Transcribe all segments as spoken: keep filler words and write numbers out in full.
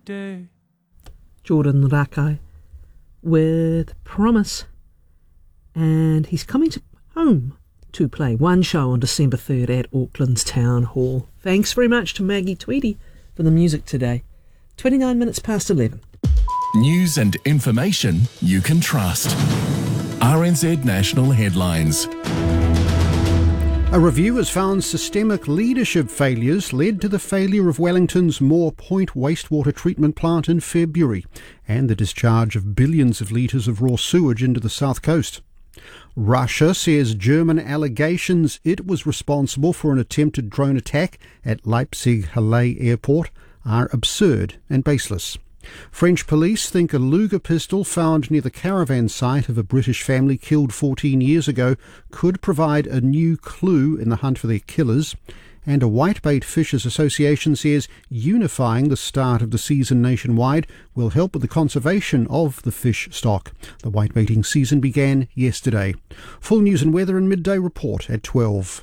day. Jordan Rakai with Promise. And he's coming to home to play one show on December third at Auckland's Town Hall. Thanks very much to Maggie Tweedy for the music today. twenty-nine minutes past eleven. News and information you can trust. R N Z National Headlines. A review has found systemic leadership failures led to the failure of Wellington's Moore Point wastewater treatment plant in February and the discharge of billions of litres of raw sewage into the south coast. Russia says German allegations it was responsible for an attempted drone attack at Leipzig-Halle Airport are absurd and baseless. French police think a Luger pistol found near the caravan site of a British family killed fourteen years ago could provide a new clue in the hunt for their killers. And a Whitebait Fishers Association says unifying the start of the season nationwide will help with the conservation of the fish stock. The whitebaiting season began yesterday. Full news and weather and midday report at twelve.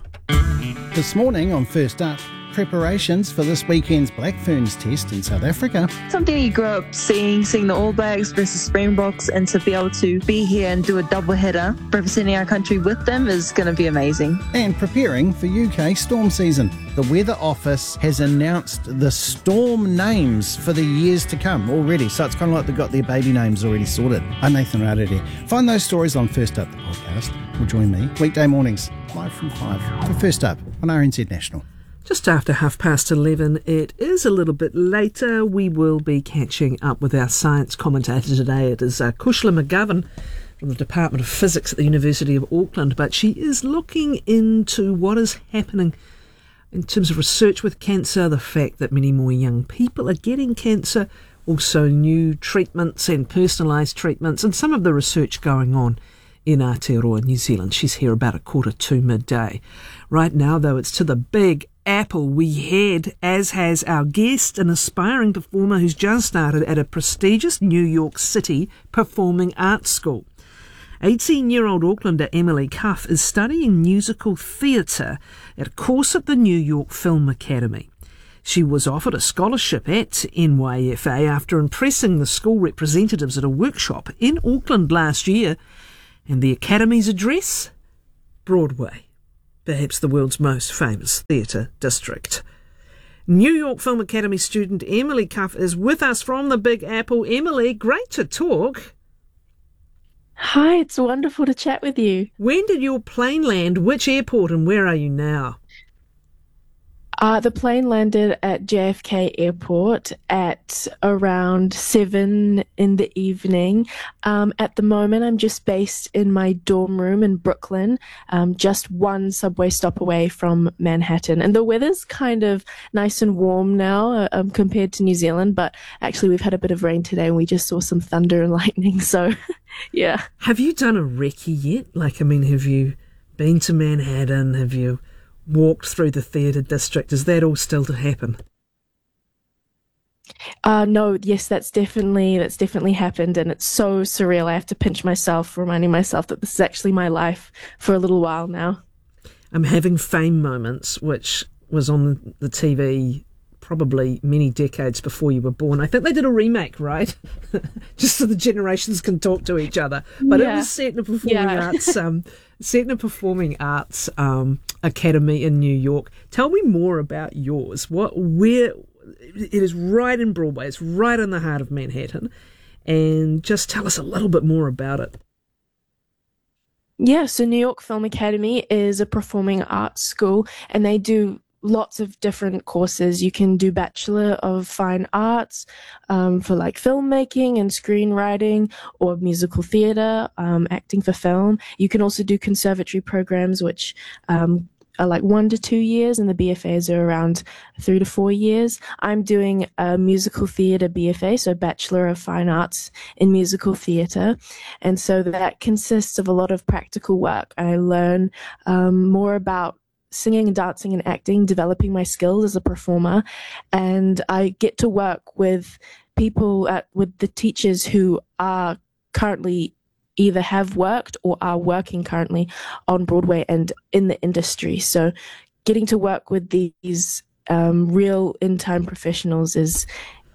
This morning on First Up, preparations for this weekend's Black Ferns test in South Africa. Something you grew up seeing, seeing the All Blacks versus Springboks, and to be able to be here and do a double header representing our country with them is going to be amazing. And preparing for U K storm season. The Weather Office has announced the storm names for the years to come already, so it's kind of like they've got their baby names already sorted. I'm Nathan Rarere. Find those stories on First Up, the podcast, or join me weekday mornings, live from five, for First Up on R N Z National. Just after half past eleven, it is a little bit later. We will be catching up with our science commentator today. It is uh, Kushla McGovern from the Department of Physics at the University of Auckland, but she is looking into what is happening in terms of research with cancer, the fact that many more young people are getting cancer, also new treatments and personalised treatments, and some of the research going on in Aotearoa, New Zealand. She's here about a quarter to midday. Right now, though, it's to the Big Apple we head, as has our guest, an aspiring performer who's just started at a prestigious New York City performing arts school. eighteen-year-old Aucklander Emily Cuff is studying musical theatre at a course at the New York Film Academy. She was offered a scholarship at N Y F A after impressing the school representatives at a workshop in Auckland last year. And the Academy's address? Broadway. Perhaps the world's most famous theatre district. New York Film Academy student Emily Cuff is with us from the Big Apple. Emily, great to talk. Hi, it's wonderful to chat with you. When did your plane land? Which airport, and where are you now? Uh, the plane landed at J F K Airport at around seven in the evening. Um, at the moment, I'm just based in my dorm room in Brooklyn, um, just one subway stop away from Manhattan. And the weather's kind of nice and warm now uh, um, compared to New Zealand, but actually we've had a bit of rain today and we just saw some thunder and lightning, so yeah. Have you done a recce yet? Like, I mean, have you been to Manhattan? Have you walked through the theatre district? Is that all still to happen? Uh, no, yes, that's definitely that's definitely happened, and it's so surreal. I have to pinch myself, reminding myself that this is actually my life for a little while now. I'm having Fame Moments, which was on the T V probably many decades before you were born. I think they did a remake, right? Just so the generations can talk to each other. But yeah. It was set in a performing yeah. arts, um, set in a performing arts um, academy in New York. Tell me more about yours. What, where? It is right in Broadway. It's right in the heart of Manhattan, and just tell us a little bit more about it. Yeah, so New York Film Academy is a performing arts school, and they do lots of different courses. You can do Bachelor of Fine Arts um, for like filmmaking and screenwriting, or musical theatre, um, acting for film. You can also do conservatory programs, which um, are like one to two years, and the B F As are around three to four years. I'm doing a musical theatre B F A, so Bachelor of Fine Arts in Musical Theatre. And so that consists of a lot of practical work. I learn um, more about singing and dancing and acting, developing my skills as a performer, and I get to work with people at, with the teachers who are currently either have worked or are working currently on Broadway and in the industry. So getting to work with these um, real in-time professionals is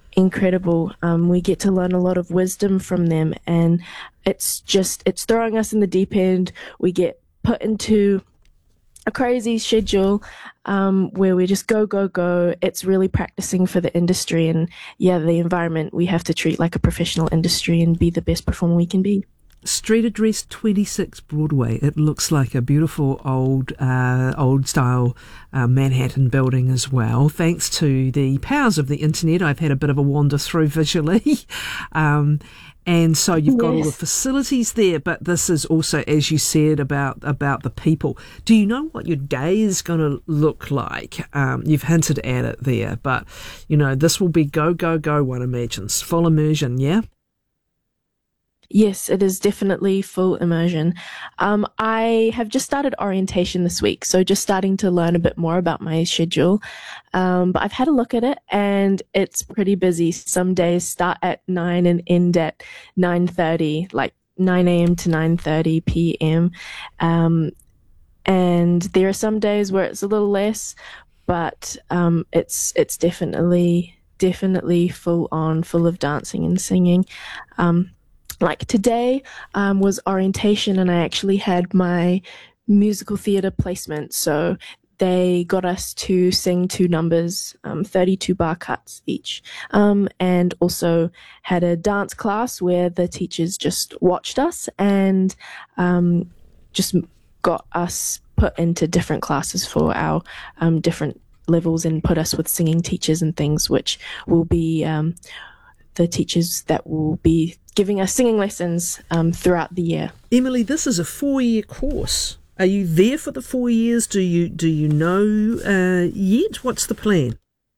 incredible. Um, we get to learn a lot of wisdom from them, and it's just, it's throwing us in the deep end. We get put into a crazy schedule um, where we just go, go, go. It's really practicing for the industry, and yeah, the environment we have to treat like a professional industry and be the best performer we can be. Street address twenty-six Broadway. It looks like a beautiful old, uh, old style uh, Manhattan building as well. Thanks to the powers of the internet, I've had a bit of a wander through visually. um, and so you've got Yes. all the facilities there, but this is also, as you said, about about the people. Do you know what your day is going to look like? Um, you've hinted at it there, but you know this will be go, go, go. One imagines full immersion. Yeah. Yes, it is definitely full immersion. Um, I have just started orientation this week, so just starting to learn a bit more about my schedule. Um, but I've had a look at it, and it's pretty busy. Some days start at nine and end at nine thirty, like nine a.m. to nine thirty p.m. Um, and there are some days where it's a little less, but um, it's it's definitely definitely full on, full of dancing and singing. Um, Like today um, was orientation, and I actually had my musical theatre placement. So they got us to sing two numbers, um, thirty-two bar cuts each, um, and also had a dance class where the teachers just watched us and um, just got us put into different classes for our um, different levels and put us with singing teachers and things, which will be um, the teachers that will be giving us singing lessons um, throughout the year. Emily, this is a four-year course. Are you there for the four years? Do you do you know uh, yet? What's the plan?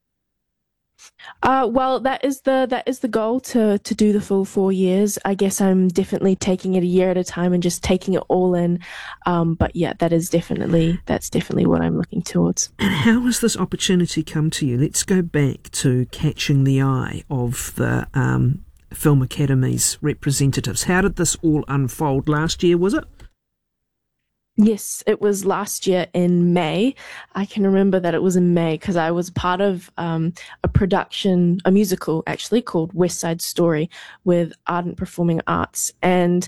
Uh, well, that is the that is the goal, to to do the full four years. I guess I'm definitely taking it a year at a time and just taking it all in. Um, but yeah, that is definitely that's definitely what I'm looking towards. And how has this opportunity come to you? Let's go back to catching the eye of the um, Film Academy's representatives. How did this all unfold? Last year, was it? Yes, it was last year in May. I can remember that it was in May because I was part of um, a production, a musical actually, called West Side Story with Ardent Performing Arts. And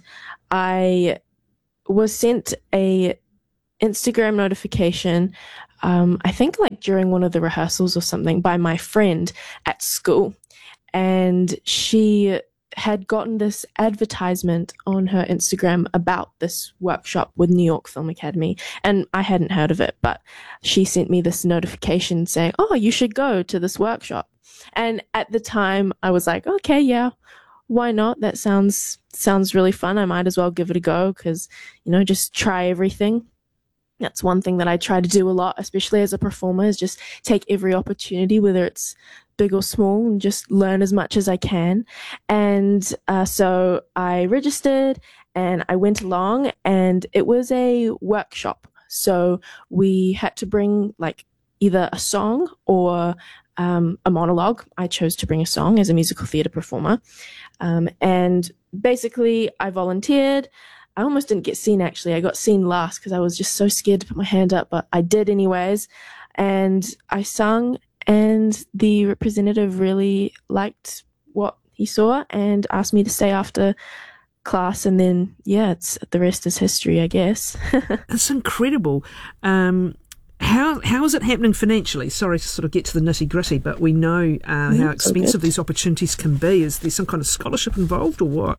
I was sent a Instagram notification, um, I think like during one of the rehearsals or something, by my friend at school. And she had gotten this advertisement on her Instagram about this workshop with New York Film Academy, and I hadn't heard of it, but she sent me this notification saying, oh, you should go to this workshop. And at the time I was like, okay, yeah, why not? That sounds sounds really fun. I might as well give it a go because, you know, just try everything. That's one thing that I try to do a lot, especially as a performer, is just take every opportunity, whether it's big or small, and just learn as much as I can. And uh, so I registered and I went along, and it was a workshop. So we had to bring like either a song or um, a monologue. I chose to bring a song as a musical theatre performer. Um, and basically I volunteered. I almost didn't get seen, actually. I got seen last because I was just so scared to put my hand up, but I did anyways. And I sung, and the representative really liked what he saw and asked me to stay after class. And then, yeah, it's the rest is history, I guess. It's incredible. Um, how how is it happening financially? Sorry to sort of get to the nitty gritty, but we know uh, Mm, how so expensive good. these opportunities can be. Is there some kind of scholarship involved or what?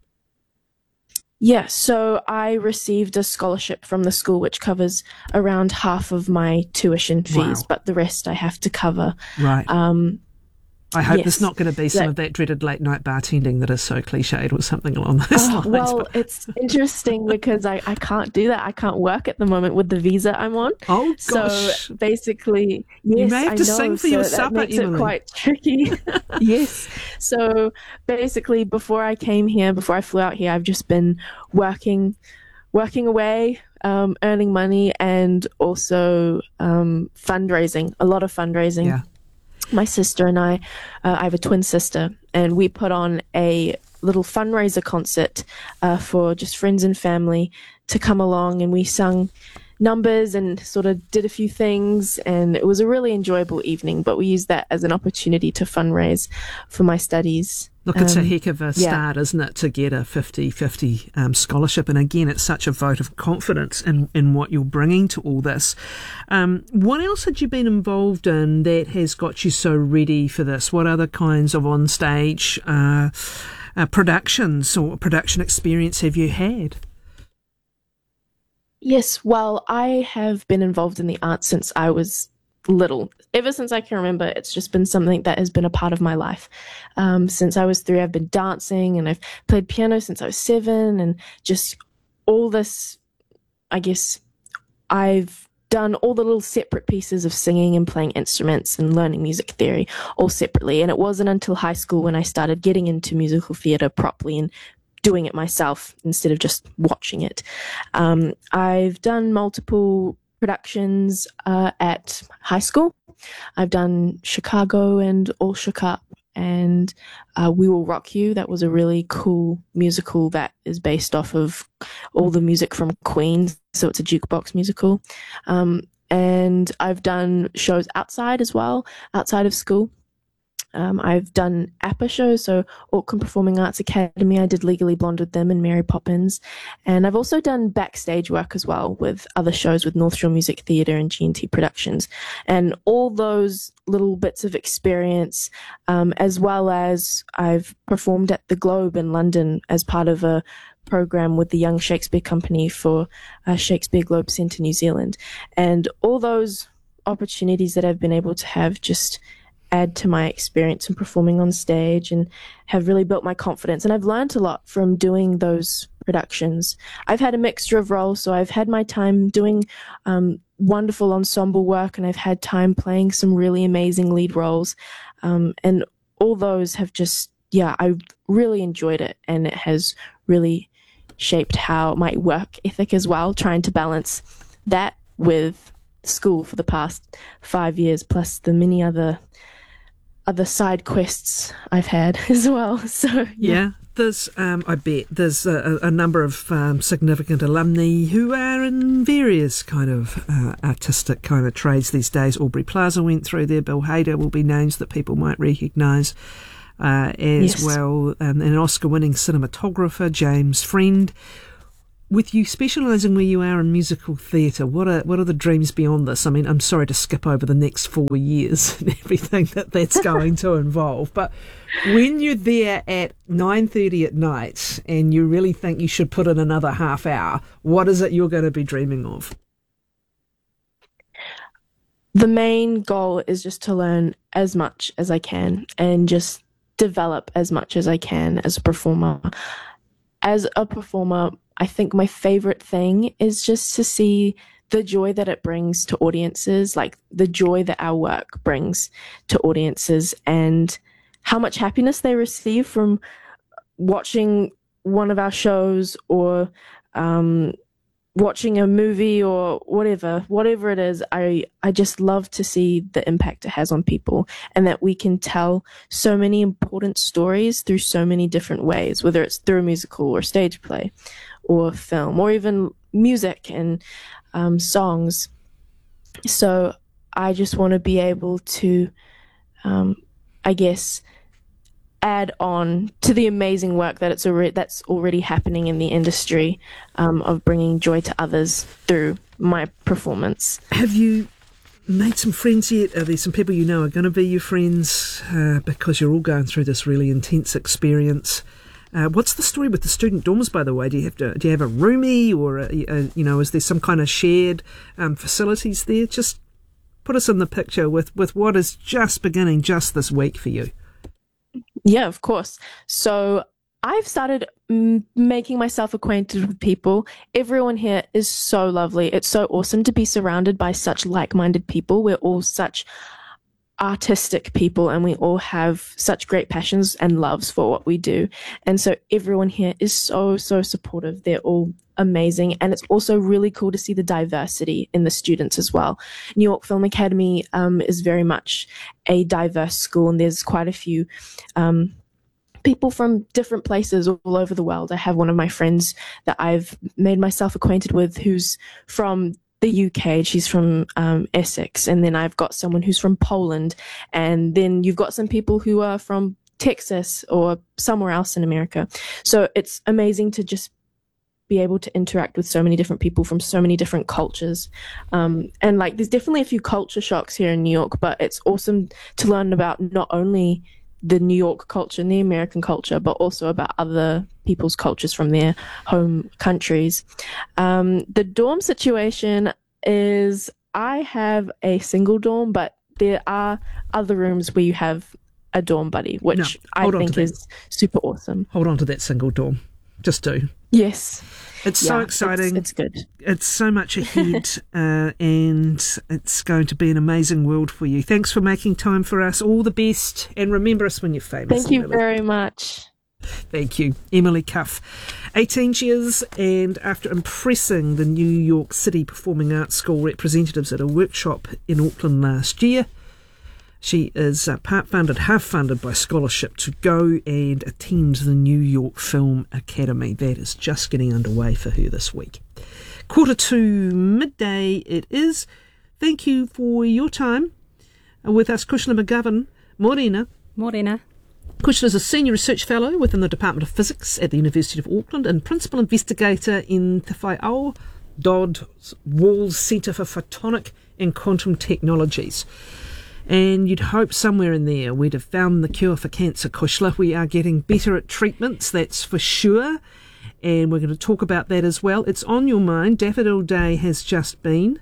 Yeah, so I received a scholarship from the school which covers around half of my tuition fees, Wow. but the rest I have to cover. Right. Um, I hope yes. there's not going to be some That- of that dreaded late night bartending that is so cliched or something along those Oh, lines. well, but- it's interesting because I, I can't do that. I can't work at the moment with the visa I'm on. oh gosh. So basically, yes, may have I to know, sing for so your that supper, makes Emily. it quite tricky. Yes. So basically, before I came here, before I flew out here, I've just been working, working away, um, earning money, and also um, fundraising. A lot of fundraising. Yeah. My sister and I, uh, I have a twin sister, and we put on a little fundraiser concert uh, for just friends and family to come along, and we sung numbers and sort of did a few things, and it was a really enjoyable evening, but we used that as an opportunity to fundraise for my studies. Look, it's um, a heck of a start, yeah. isn't it, to get a fifty-fifty um, scholarship. And again, it's such a vote of confidence in, in what you're bringing to all this. Um, what else had you been involved in that has got you so ready for this? What other kinds of on-stage uh, uh, productions or production experience have you had? Yes, well, I have been involved in the arts since I was little. Ever since I can remember, it's just been something that has been a part of my life. Um, since I was three, I've been dancing, and I've played piano since I was seven, and just all this, I guess, I've done all the little separate pieces of singing and playing instruments and learning music theory all separately. And it wasn't until high school when I started getting into musical theatre properly and doing it myself instead of just watching it. Um, I've done multiple productions uh, at high school. I've done Chicago and All Shook Up and uh, We Will Rock You. That was a really cool musical that is based off of all the music from Queen, so it's a jukebox musical. Um, and I've done shows outside as well, outside of school. Um, I've done A P A shows, so Auckland Performing Arts Academy. I did Legally Blonde with them and Mary Poppins. And I've also done backstage work as well with other shows with North Shore Music Theatre and G and T Productions. And all those little bits of experience, um, as well as I've performed at the Globe in London as part of a program with the Young Shakespeare Company for uh, Shakespeare Globe Centre New Zealand. And all those opportunities that I've been able to have just add to my experience in performing on stage and have really built my confidence. And I've learned a lot from doing those productions. I've had a mixture of roles, so I've had my time doing um, wonderful ensemble work, and I've had time playing some really amazing lead roles. Um, and all those have just, yeah, I really enjoyed it, and it has really shaped how my work ethic as well, trying to balance that with school for the past five years, plus the many other other side quests I've had as well. So yeah, yeah there's um, I bet there's a, a number of um, significant alumni who are in various kind of uh, artistic kind of trades these days. Aubrey Plaza went through there. Bill Hader will be names that people might recognise uh, as yes. well. Um, and an Oscar-winning cinematographer, James Friend. With you specialising where you are in musical theatre, what are what are the dreams beyond this? I mean, I'm sorry to skip over the next four years and everything that that's going to involve, but when you're there at nine thirty at night and you really think you should put in another half hour, what is it you're going to be dreaming of? The main goal is just to learn as much as I can and just develop as much as I can as a performer. As a performer, I think my favorite thing is just to see the joy that it brings to audiences, like the joy that our work brings to audiences and how much happiness they receive from watching one of our shows or um, watching a movie or whatever, whatever it is. I, I just love to see the impact it has on people and that we can tell so many important stories through so many different ways, whether it's through a musical or stage play or film or even music and um, songs. So I just want to be able to, um, I guess, add on to the amazing work that it's already that's already happening in the industry um, of bringing joy to others through my performance. Have you made some friends yet? Are there some people you know are going to be your friends uh, because you're all going through this really intense experience? Uh, what's the story with the student dorms, by the way? Do you have to do you have a roomie, or a, a, you know, is there some kind of shared um, facilities there? Just put us in the picture with with what is just beginning just this week for you. Yeah, of course. So I've started m- making myself acquainted with people. Everyone here is so lovely. It's so awesome to be surrounded by such like-minded people. We're all such artistic people and we all have such great passions and loves for what we do. And so everyone here is so, so supportive. They're all amazing. And it's also really cool to see the diversity in the students as well. New York Film Academy um, is very much a diverse school, and there's quite a few um, people from different places all over the world. I have one of my friends that I've made myself acquainted with who's from the U K, she's from um, Essex, and then I've got someone who's from Poland, and then you've got some people who are from Texas or somewhere else in America. So it's amazing to just be able to interact with so many different people from so many different cultures. Um, and like, there's definitely a few culture shocks here in New York, but it's awesome to learn about not only the New York culture and the American culture, but also about other people's cultures from their home countries. Um, the dorm situation is, I have a single dorm, but there are other rooms where you have a dorm buddy, which No, I on to think that. is super awesome. Hold on to that single dorm. Just do. Yes. It's so Yeah, exciting. It's, it's good. It's so much ahead, uh, and it's going to be an amazing world for you. Thanks for making time for us. All the best, and remember us when you're famous. Thank you Emily. very much. Thank you. Emily Cuff, eighteen years, and after impressing the New York City Performing Arts School representatives at a workshop in Auckland last year, she is uh, part funded, half funded by scholarship to go and attend the New York Film Academy. That is just getting underway for her this week. Quarter to midday it is. Thank you for your time with us, Kushla McGovern. Morena. Morena. Kushla is a Senior Research Fellow within the Department of Physics at the University of Auckland and Principal Investigator in Te Whaiao Dodd Walls Centre for Photonic and Quantum Technologies. And you'd hope somewhere in there we'd have found the cure for cancer, Kushla. We are getting better at treatments, that's for sure. And we're going to talk about that as well. It's on your mind. Daffodil Day has just been.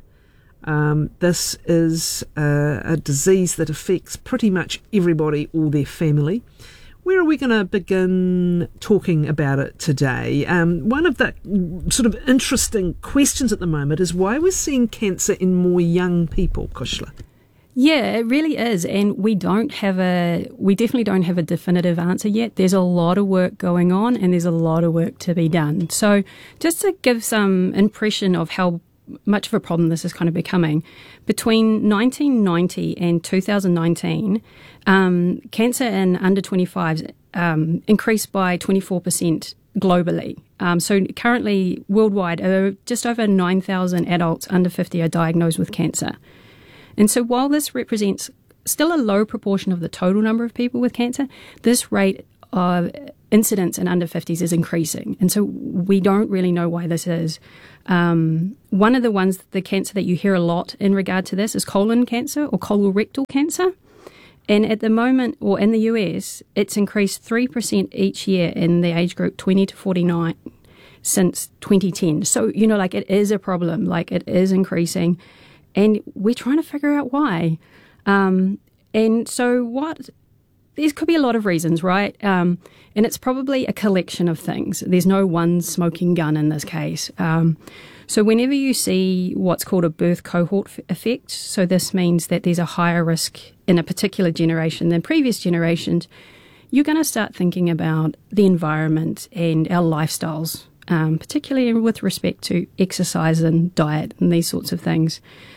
Um, this is uh, a disease that affects pretty much everybody or their family. Where are we going to begin talking about it today? Um, one of the sort of interesting questions at the moment is why we're seeing cancer in more young people, Kushla. Yeah, it really is. And we don't have a, we definitely don't have a definitive answer yet. There's a lot of work going on and there's a lot of work to be done. So just to give some impression of how much of a problem this is kind of becoming, between nineteen ninety and two thousand nineteen, um, cancer in under twenty-fives um, increased by twenty-four percent globally. Um, so currently worldwide, uh, just over nine thousand adults under fifty are diagnosed with cancer. And so while this represents still a low proportion of the total number of people with cancer, this rate of incidence in under fifties is increasing. And so we don't really know why this is. Um, one of the ones, the cancer that you hear a lot in regard to this is colon cancer or colorectal cancer. And at the moment, or in the U S, it's increased three percent each year in the age group twenty to forty-nine since twenty ten. So, you know, like it is a problem, like it is increasing. And we're trying to figure out why. Um, and so what, there could be a lot of reasons, right? Um, and it's probably a collection of things. There's no one smoking gun in this case. Um, so whenever you see what's called a birth cohort f- effect, so this means that there's a higher risk in a particular generation than previous generations, you're going to start thinking about the environment and our lifestyles, um, particularly with respect to exercise and diet and these sorts of things.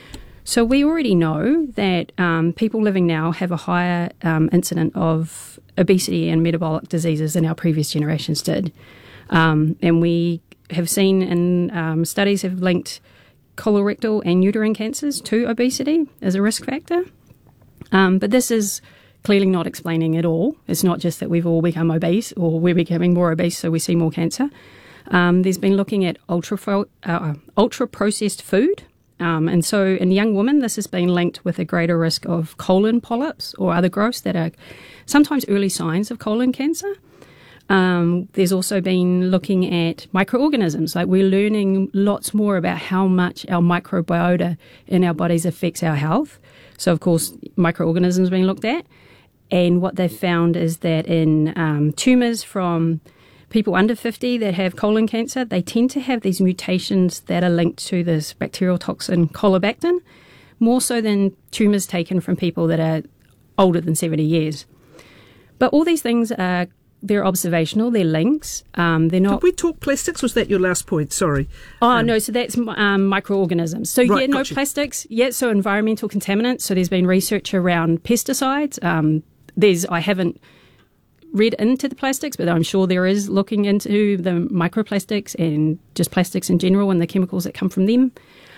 So we already know that um, people living now have a higher um, incidence of obesity and metabolic diseases than our previous generations did. Um, and we have seen in um, studies have linked colorectal and uterine cancers to obesity as a risk factor. Um, but this is clearly not explaining it all. It's not just that we've all become obese or we're becoming more obese so we see more cancer. Um, there's been looking at ultra, uh, ultra-processed food. Um, and so in young women, this has been linked with a greater risk of colon polyps or other growths that are sometimes early signs of colon cancer. Um, there's also been looking at microorganisms. Like we're learning lots more about how much our microbiota in our bodies affects our health. So, of course, microorganisms being looked at. And what they've found is that in um, tumours from people under fifty that have colon cancer, they tend to have these mutations that are linked to this bacterial toxin colobactin, more so than tumours taken from people that are older than seventy years. But all these things are, they're observational, they're links, um, they're not... Did we talk plastics? Was that your last point? Sorry. Oh, um, no, so that's um, microorganisms. So, right, yeah, no gotcha. plastics. Yeah, so environmental contaminants. So there's been research around pesticides. Um, there's, I haven't read into the plastics, but I'm sure there is looking into the microplastics and just plastics in general and the chemicals that come from them.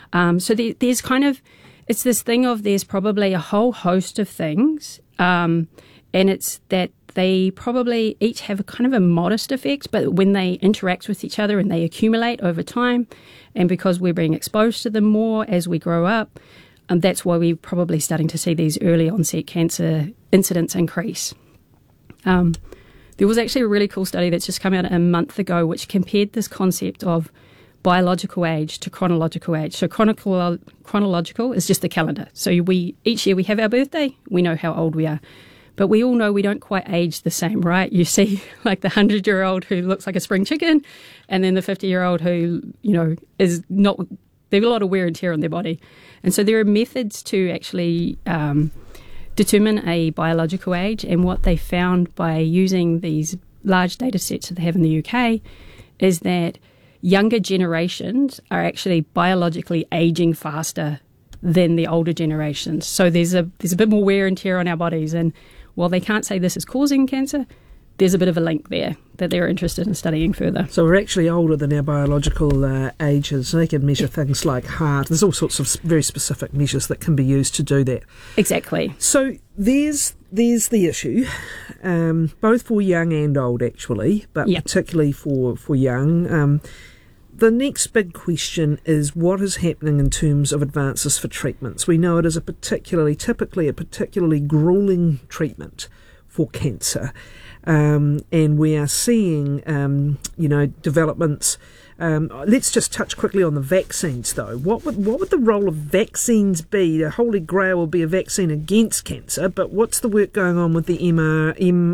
Um, so there, there's kind of, it's this thing of there's probably a whole host of things, um, and it's that they probably each have a kind of a modest effect, but when they interact with each other and they accumulate over time, and because we're being exposed to them more as we grow up, and that's why we're probably starting to see these early onset cancer incidents increase. Um, there was actually a really cool study that's just come out a month ago which compared this concept of biological age to chronological age. So chronological, chronological is just the calendar. So we each year we have our birthday, we know how old we are. But we all know we don't quite age the same, right? You see like the hundred-year-old who looks like a spring chicken, and then the fifty-year-old who, you know, is not, they have a lot of wear and tear on their body. And so there are methods to actually um, determine a biological age, and what they found by using these large data sets that they have in the U K is that younger generations are actually biologically aging faster than the older generations. So there's a there's a bit more wear and tear on our bodies, and while they can't say this is causing cancer, there's a bit of a link there that they're interested in studying further. So we're actually older than our biological uh, ages. They can measure things like heart. There's all sorts of very specific measures that can be used to do that. Exactly. So there's there's the issue, um, both for young and old actually, but yep. particularly for, for young. Um, The next big question is what is happening in terms of advances for treatments. We know it is a particularly, typically a particularly gruelling treatment for cancer. Um, and we are seeing, um, you know, developments. Um, let's just touch quickly on the vaccines, though. What would what would the role of vaccines be? The holy grail will be a vaccine against cancer, but what's the work going on with the M R,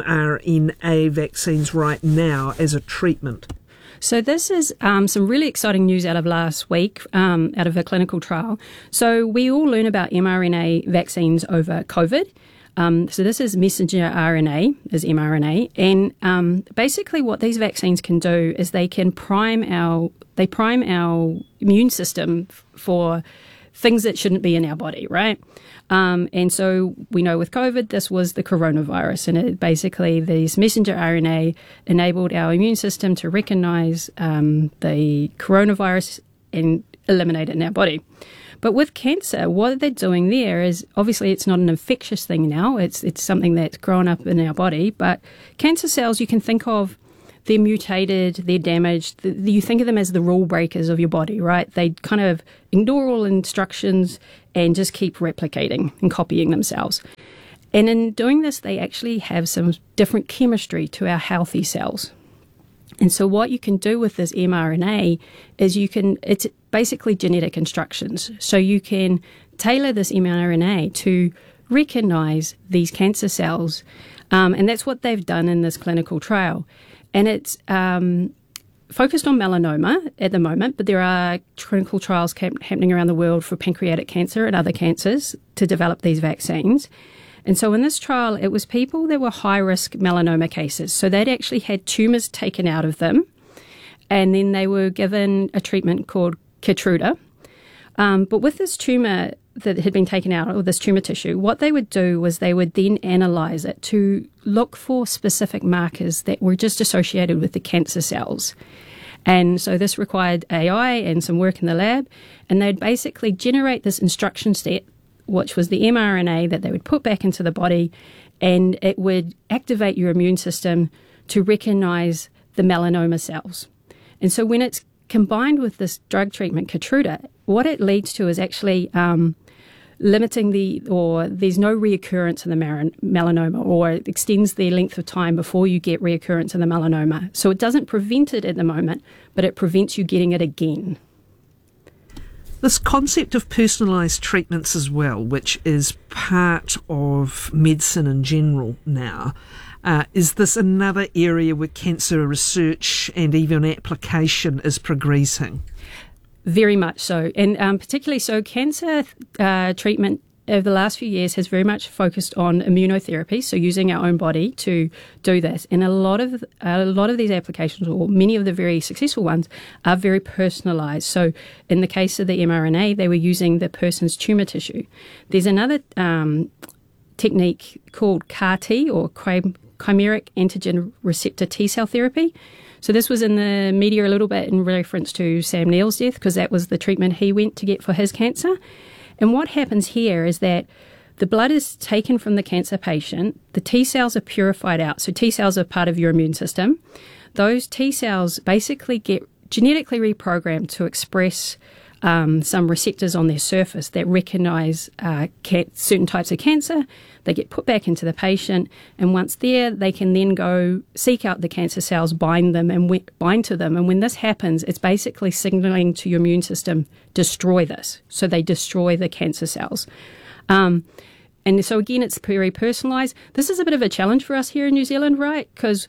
mRNA vaccines right now as a treatment? So this is um, some really exciting news out of last week, um, out of a clinical trial. So we all learn about mRNA vaccines over COVID. Um, so this is messenger R N A, is mRNA, and um, basically what these vaccines can do is they can prime our they prime our immune system for things that shouldn't be in our body, right? Um, and so we know with COVID, this was the coronavirus, and it basically this messenger R N A enabled our immune system to recognize um, the coronavirus and eliminate it in our body. But with cancer, what they're doing there is obviously it's not an infectious thing now. It's it's something that's grown up in our body. But cancer cells, you can think of, they're mutated, they're damaged. The, you think of them as the rule breakers of your body, right? They kind of ignore all instructions and just keep replicating and copying themselves. And in doing this, they actually have some different chemistry to our healthy cells. And so what you can do with this mRNA is you can, it's basically genetic instructions. So you can tailor this mRNA to recognize these cancer cells. Um, and that's what they've done in this clinical trial. And it's um, focused on melanoma at the moment, but there are clinical trials cap- happening around the world for pancreatic cancer and other cancers to develop these vaccines. And so in this trial, it was people that were high-risk melanoma cases. So they'd actually had tumours taken out of them, and then they were given a treatment called Keytruda. Um, but with this tumour that had been taken out, or this tumour tissue, what they would do was they would then analyse it to look for specific markers that were just associated with the cancer cells. And so this required A I and some work in the lab, and they'd basically generate this instruction set, which was the mRNA that they would put back into the body, and it would activate your immune system to recognise the melanoma cells. And so when it's combined with this drug treatment, Keytruda, what it leads to is actually um, limiting the, or there's no reoccurrence in the mar- melanoma, or it extends the length of time before you get reoccurrence in the melanoma. So it doesn't prevent it at the moment, but it prevents you getting it again. This concept of personalised treatments as well, which is part of medicine in general now, uh, is this another area where cancer research and even application is progressing? Very much so, and um, particularly so cancer uh, treatment over the last few years has very much focused on immunotherapy, so using our own body to do this. And a lot of a lot of these applications, or many of the very successful ones, are very personalised. So in the case of the mRNA, they were using the person's tumour tissue. There's another um, technique called C A R T, or chimeric antigen receptor T-cell therapy. So this was in the media a little bit in reference to Sam Neill's death, because that was the treatment he went to get for his cancer. And what happens here is that the blood is taken from the cancer patient, the T-cells are purified out. So T-cells are part of your immune system. Those T-cells basically get genetically reprogrammed to express um, some receptors on their surface that recognize uh, ca- certain types of cancer. They get put back into the patient, and once there, they can then go seek out the cancer cells, bind them, and w- bind to them. And when this happens, it's basically signaling to your immune system, destroy this. So they destroy the cancer cells. Um, and so again, it's very personalised. This is a bit of a challenge for us here in New Zealand, right? Because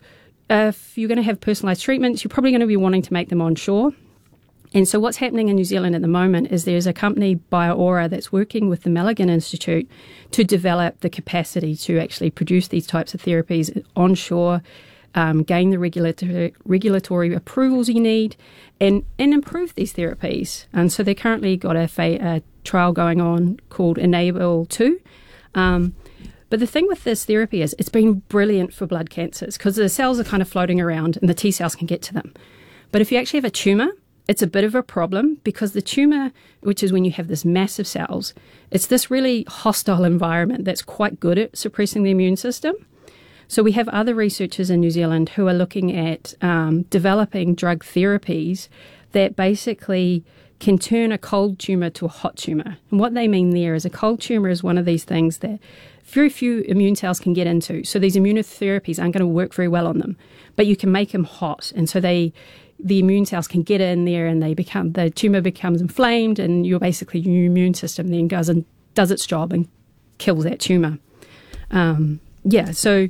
if you're going to have personalised treatments, you're probably going to be wanting to make them onshore. And so what's happening in New Zealand at the moment is there's a company, BioAura, that's working with the Malaghan Institute to develop the capacity to actually produce these types of therapies onshore, um, gain the regulatory, regulatory approvals you need, and, and improve these therapies. And so they've currently got a, fa- a trial going on called Enable two. Um, but the thing with this therapy is it's been brilliant for blood cancers because the cells are kind of floating around and the T cells can get to them. But if you actually have a tumour, it's a bit of a problem because the tumour, which is when you have this massive cells, it's this really hostile environment that's quite good at suppressing the immune system. So we have other researchers in New Zealand who are looking at um, developing drug therapies that basically can turn a cold tumour to a hot tumour. And what they mean there is a cold tumour is one of these things that very few immune cells can get into. So these immunotherapies aren't going to work very well on them, but you can make them hot. And so they, the immune cells can get in there and they become, the tumour becomes inflamed, and you're basically, your immune system then goes and does its job and kills that tumour. Um, yeah, so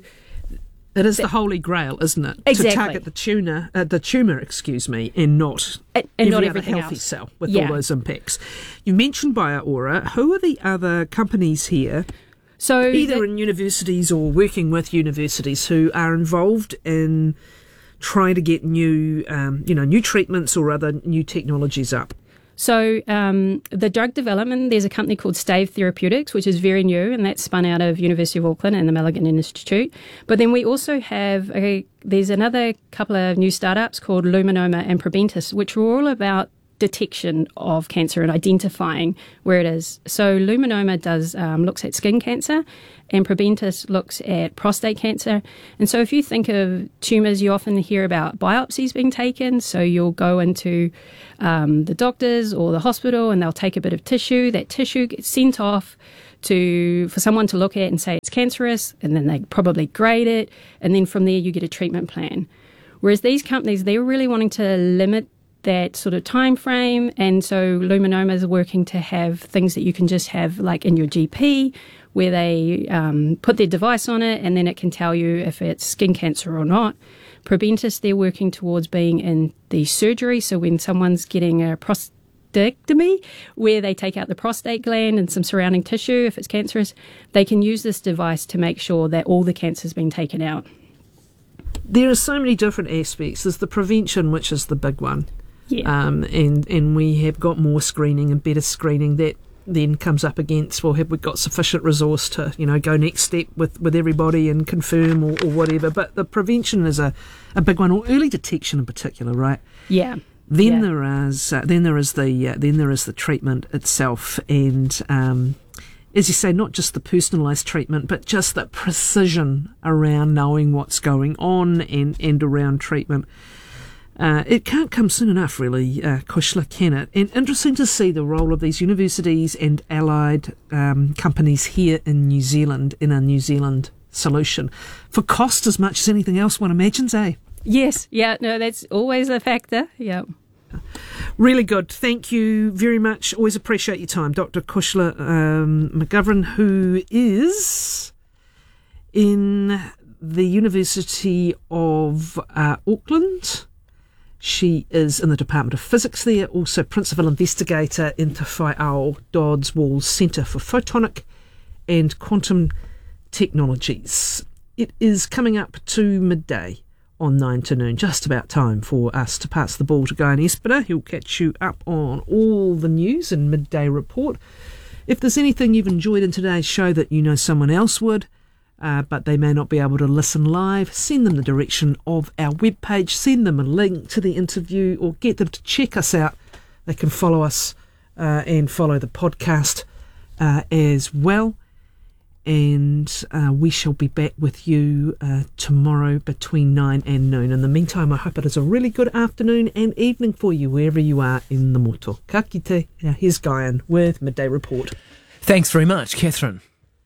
it is the holy grail, isn't it? Exactly. To target the tumour, uh, the tumour, excuse me, and not and, every and not other everything healthy else. cell with Yeah. all those impacts. You mentioned BioAura. Who are the other companies here, So either that, in universities or working with universities, who are involved in trying to get new, um, you know, new treatments or other new technologies up? So um, the drug development, there's a company called Stave Therapeutics, which is very new, and that's spun out of University of Auckland and the Malaghan Institute. But then we also have, a, there's another couple of new startups called Luminoma and Probentis, which are all about detection of cancer and identifying where it is. So Luminoma does um, looks at skin cancer, and Probentis looks at prostate cancer. And so if you think of tumours, you often hear about biopsies being taken. So you'll go into um, the doctors or the hospital and they'll take a bit of tissue. That tissue gets sent off to for someone to look at and say it's cancerous, and then they probably grade it, and then from there you get a treatment plan. Whereas these companies, they're really wanting to limit that sort of time frame, and so Luminoma is working to have things that you can just have like in your G P, where they um, put their device on it and then it can tell you if it's skin cancer or not. Probentis, they're working towards being in the surgery, so when someone's getting a prostatectomy, where they take out the prostate gland and some surrounding tissue, if it's cancerous, they can use this device to make sure that all the cancer's been taken out. There are so many different aspects. There's the prevention, which is the big one. Yeah. Um, and, and we have got more screening and better screening. That then comes up against, well, have we got sufficient resource to, you know, go next step with, with everybody and confirm or, or whatever. But the prevention is a, a big one, or early detection in particular, right? Yeah. Then yeah. there is uh, then there is the uh, then there is the treatment itself, and um, as you say, not just the personalised treatment, but just that precision around knowing what's going on and, and around treatment. Uh, it can't come soon enough, really, uh, Kushla, can it? And interesting to see the role of these universities and allied um, companies here in New Zealand in a New Zealand solution. For cost as much as anything else one imagines, eh? Yes, yeah, no, that's always a factor, yeah. Really good. Thank you very much. Always appreciate your time. Doctor Kushla um, McGovern, who is in the University of uh, Auckland. She is in the Department of Physics there, also Principal Investigator in Te Whai Ao Dodds Walls Centre for Photonic and Quantum Technologies. It is coming up to midday on nine to noon, just about time for us to pass the ball to Guy Espiner. He'll catch you up on all the news and midday report. If there's anything you've enjoyed in today's show that you know someone else would, uh, but they may not be able to listen live, send them the direction of our webpage, send them a link to the interview, or get them to check us out. They can follow us uh, and follow the podcast uh, as well. And uh, we shall be back with you uh, tomorrow between nine and noon. In the meantime, I hope it is a really good afternoon and evening for you wherever you are in the moto. Ka kite. Now here's Guyan with Midday Report. Thanks very much, Catherine.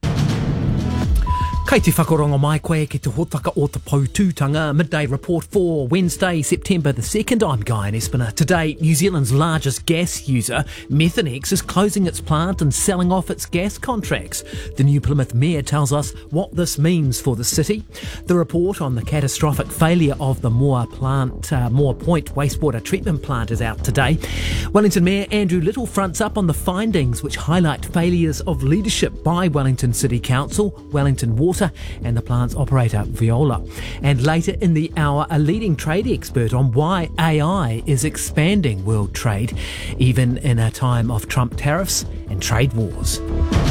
Kei te whakarongo mai koe ki te hotaka o te Pautūtanga Midday Report for Wednesday, September the second. I'm Guyan Espiner. Today, New Zealand's largest gas user, Methanex, is closing its plant and selling off its gas contracts. The new Plymouth Mayor tells us what this means for the city. The report on the catastrophic failure of the Moore plant, uh, Moore Point wastewater treatment plant is out today. Wellington Mayor Andrew Little fronts up on the findings which highlight failures of leadership by Wellington City Council, Wellington Water and the plant's operator Viola. And later in the hour, a leading trade expert on why A I is expanding world trade, even in a time of Trump tariffs and trade wars.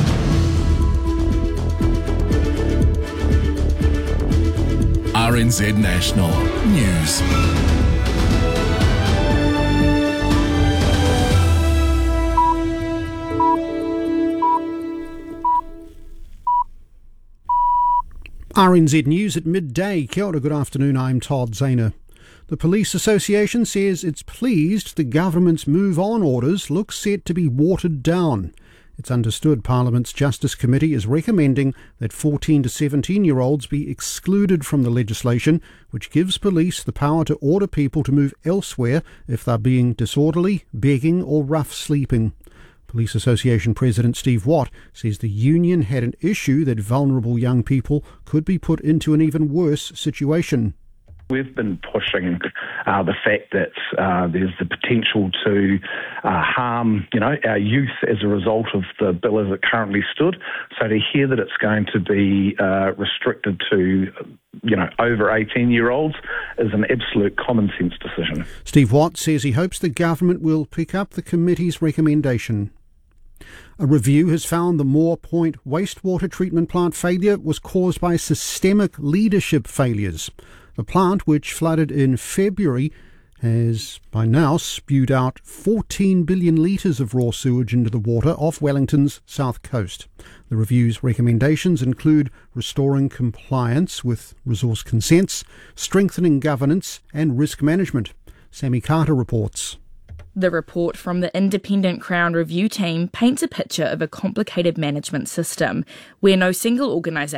R N Z National News. R N Z News at midday. Kia ora, good afternoon, I'm Todd Zahner. The Police Association says it's pleased the government's move on orders look set to be watered down. It's understood Parliament's Justice Committee is recommending that fourteen to seventeen-year-olds be excluded from the legislation, which gives police the power to order people to move elsewhere if they're being disorderly, begging or rough sleeping. Police Association President Steve Watt says the union had an issue that vulnerable young people could be put into an even worse situation. We've been pushing uh, the fact that uh, there's the potential to uh, harm, you know, our youth as a result of the bill as it currently stood. So to hear that it's going to be uh, restricted to, you know, over eighteen-year-olds is an absolute common sense decision. Steve Watt says he hopes the government will pick up the committee's recommendation. A review has found the Moore Point wastewater treatment plant failure was caused by systemic leadership failures. The plant, which flooded in February, has by now spewed out fourteen billion litres of raw sewage into the water off Wellington's south coast. The review's recommendations include restoring compliance with resource consents, strengthening governance and risk management. Sammy Carter reports. The report from the independent Crown Review team paints a picture of a complicated management system where no single organisation